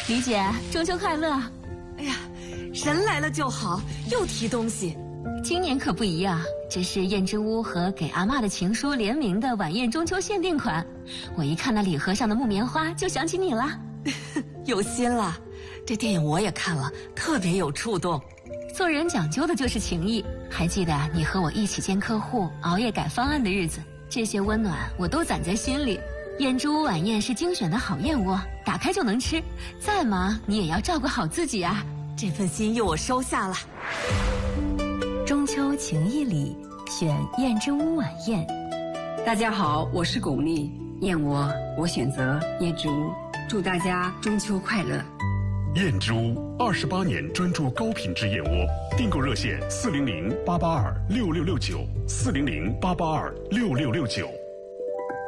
李姐，中秋快乐！ 哎呀，人来了就好，又提东西。 今年可不一样，这是燕之屋和给阿嬷的情书联名的晚宴中秋限定款。我一看那礼盒上的木棉花，就想起你了。 有心了，这电影我也看了，特别有触动。 做人讲究的就是情谊。还记得你和我一起见客户、熬夜改方案的日子，这些温暖我都攒在心里。燕之屋晚宴是精选的好燕窝，打开就能吃。再忙你也要照顾好自己啊！ 这份心意我收下了。 中秋情谊里，选燕之屋晚宴。 大家好，我是巩俐，燕窝我选择燕之屋，祝大家中秋快乐。 燕之屋28年专注高品质燕窝，订购热线400-882-6669，400-882-6669。